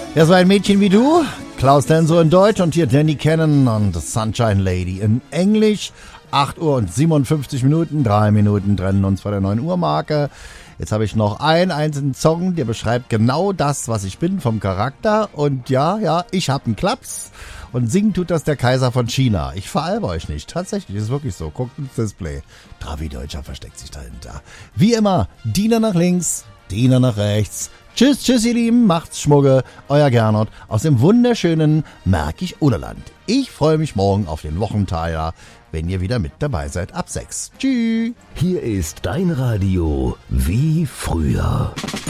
Ja, so ein Mädchen wie du, Klaus Denso in Deutsch und hier Danny Cannon und Sunshine Lady in Englisch. 8 Uhr und 57 Minuten, 3 Minuten trennen uns vor der 9 Uhr Marke. Jetzt habe ich noch einen einzelnen Song, der beschreibt genau das, was ich bin vom Charakter. Und ja, ich habe einen Klaps. Und singen tut das der Kaiser von China. Ich veralbe euch nicht. Tatsächlich, ist wirklich so. Guckt ins Display. Travi Deutscher versteckt sich dahinter. Wie immer, Diener nach links, Diener nach rechts. Tschüss, ihr Lieben, macht's Schmugge, euer Gernot aus dem wunderschönen Märkisch-Oderland. Ich freue mich morgen auf den Wochenteiler, wenn ihr wieder mit dabei seid ab 6. Tschüss. Hier ist dein Radio wie früher.